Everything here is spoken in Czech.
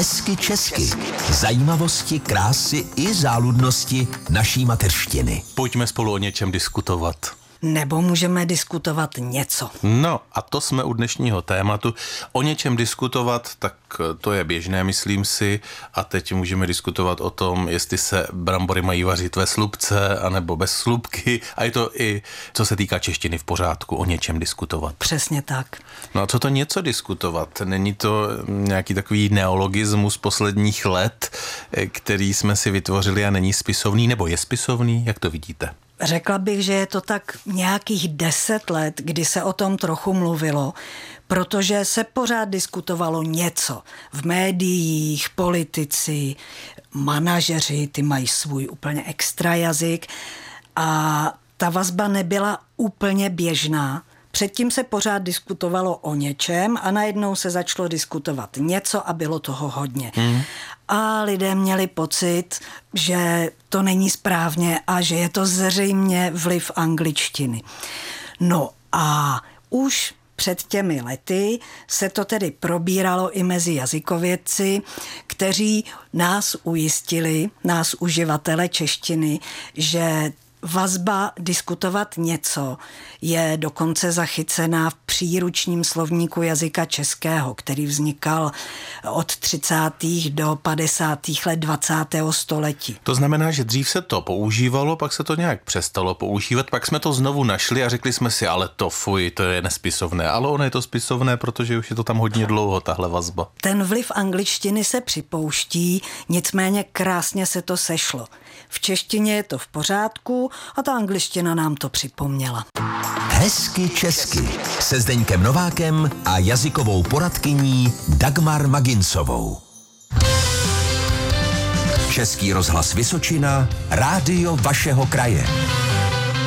Hezky česky. Zajímavosti, krásy i záludnosti naší mateřštiny. Pojďme spolu o něčem diskutovat. Nebo můžeme diskutovat něco. No a to jsme u dnešního tématu. O něčem diskutovat, tak to je běžné, myslím si. A teď můžeme diskutovat o tom, jestli se brambory mají vařit ve slupce, anebo bez slupky. A je to i, co se týká češtiny, v pořádku, o něčem diskutovat. Přesně tak. No a co to něco diskutovat? Není to nějaký takový neologismus posledních let, který jsme si vytvořili a není spisovný, nebo je spisovný? Jak to vidíte? Řekla bych, že je to tak nějakých 10 let, kdy se o tom trochu mluvilo, protože se pořád diskutovalo něco. V médiích, politici, manažeři, ty mají svůj úplně extra jazyk a ta vazba nebyla úplně běžná. Předtím se pořád diskutovalo o něčem a najednou se začalo diskutovat něco a bylo toho hodně. A lidé měli pocit, že to není správně a že je to zřejmě vliv angličtiny. No a už před těmi lety se to tedy probíralo i mezi jazykovědci, kteří nás ujistili, nás uživatele češtiny, že vazba diskutovat něco je dokonce zachycená v příručním slovníku jazyka českého, který vznikal od 30. do 50. let 20. století. To znamená, že dřív se to používalo, pak se to nějak přestalo používat, pak jsme to znovu našli a řekli jsme si, ale to fuj, to je nespisovné. Ale ono je to spisovné, protože už je to tam hodně dlouho, tahle vazba. Ten vliv angličtiny se připouští, nicméně krásně se to sešlo. V češtině je to v pořádku a ta angličtina nám to připomněla. Hezky česky se Zdeňkem Novákem a jazykovou poradkyní Dagmar Maginsovou. Český rozhlas Vysočina, rádio vašeho kraje.